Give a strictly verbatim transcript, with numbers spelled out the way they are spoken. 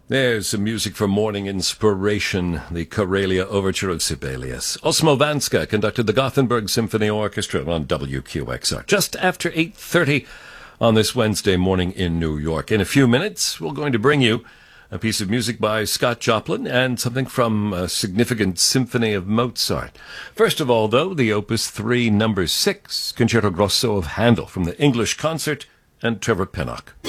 There's some music for morning inspiration, the Karelia Overture of Sibelius. Osmo Vanska conducted the Gothenburg Symphony Orchestra on W Q X R just after eight thirty on this Wednesday morning in New York. In a few minutes, we're going to bring you a piece of music by Scott Joplin and something from a significant symphony of Mozart. First of all, though, the Opus three, number six, Concerto Grosso of Handel from the English Concert and Trevor Pinnock.